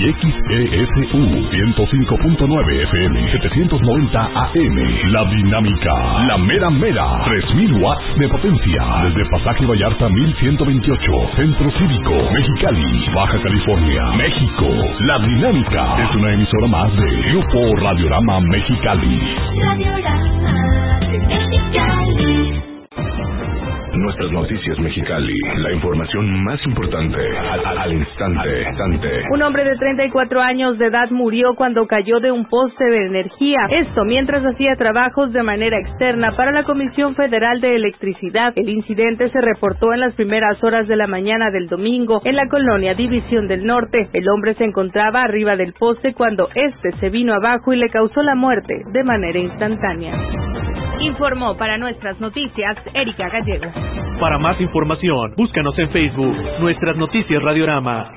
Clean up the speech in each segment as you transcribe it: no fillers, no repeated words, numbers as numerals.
XESU 105.9 FM 790 AM. La Dinámica, la mera mera, 3000 watts de potencia. Desde Pasaje Vallarta 1128, Centro Cívico, Mexicali, Baja California, México. La Dinámica es una emisora más de Grupo Radiorama Mexicali. Radiorama Mexicali. Nuestras noticias Mexicali, la información más importante al instante. Un hombre de 34 años de edad murió cuando cayó de un poste de energía. Esto mientras hacía trabajos de manera externa para la Comisión Federal de Electricidad. El incidente se reportó en las primeras horas de la mañana del domingo en la colonia División del Norte. El hombre se encontraba arriba del poste cuando este se vino abajo y le causó la muerte de manera instantánea. Informó para nuestras noticias Erika Gallego. Para más información, búscanos en Facebook, Nuestras Noticias Radiorama.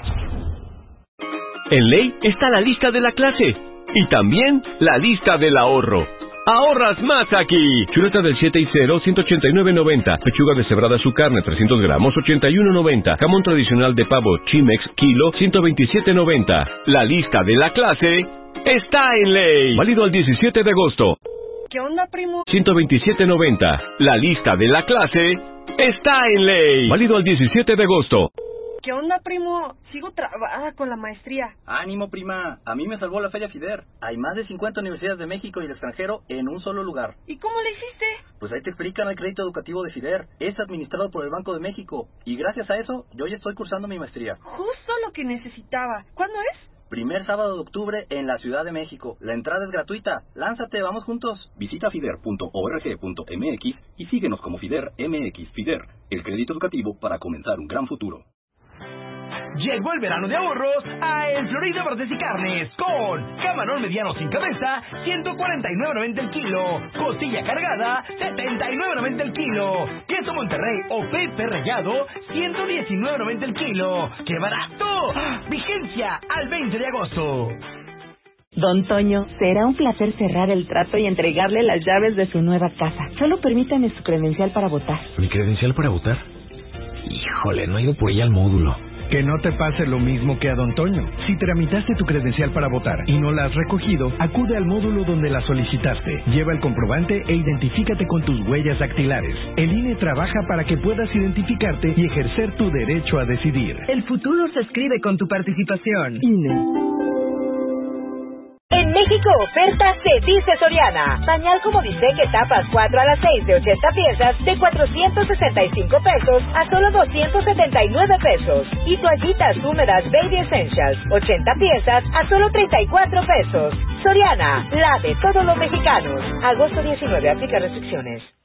En ley está la lista de la clase y también la lista del ahorro. ¡Ahorras más aquí! Chuleta del 7 y 0, 189.90. Pechuga deshebrada su carne, 300 gramos, 81.90. Jamón tradicional de pavo, Chimex, kilo, 127.90. La lista de la clase está en ley. Válido al 17 de agosto. ¿Qué onda, primo? 127.90. La lista de la clase está en ley. Válido al 17 de agosto. ¿Qué onda, primo? Sigo trabada con la maestría. Ánimo, prima. A mí me salvó la Feria FIDER. Hay más de 50 universidades de México y el extranjero en un solo lugar. ¿Y cómo le hiciste? Pues ahí te explican el crédito educativo de FIDER. Es administrado por el Banco de México. Y gracias a eso, yo ya estoy cursando mi maestría. Justo lo que necesitaba. ¿Cuándo es? Primer sábado de octubre en la Ciudad de México. La entrada es gratuita. Lánzate, vamos juntos. Visita fider.org.mx y síguenos como FIDER MX. FIDER, el crédito educativo para comenzar un gran futuro. Llegó el verano de ahorros a En Florida Bardes y Carnes con camarón mediano sin cabeza, 149.90 el kilo, costilla cargada, 79.90 el kilo, queso Monterrey o Pepe rallado, 119.90 el kilo. ¡Qué barato! Vigencia al 20 de agosto. Don Toño, será un placer cerrar el trato y entregarle las llaves de su nueva casa. Solo permítame su credencial para votar. ¿Mi credencial para votar? Híjole, no he ido por ella al módulo. Que no te pase lo mismo que a Don Toño. Si tramitaste tu credencial para votar y no la has recogido, acude al módulo donde la solicitaste. Lleva el comprobante e identifícate con tus huellas dactilares. El INE trabaja para que puedas identificarte y ejercer tu derecho a decidir. El futuro se escribe con tu participación. INE. En México, ofertas de Dice Soriana. Pañal como Dice tapas 4 a las 6 de 80 piezas de 465 pesos a solo 279 pesos. Y toallitas húmedas Baby Essentials, 80 piezas a solo 34 pesos. Soriana, la de todos los mexicanos. Agosto 19, aplica restricciones.